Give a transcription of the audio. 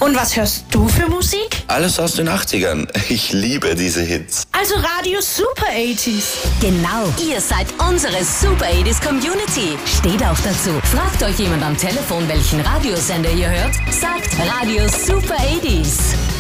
Und was hörst du für Musik? Alles aus den 80ern. Ich liebe diese Hits. Also Radio Super 80s. Genau, ihr seid unsere Super 80s Community. Steht auch dazu. Fragt euch jemand am Telefon, welchen Radiosender ihr hört? Sagt Radio Super 80s.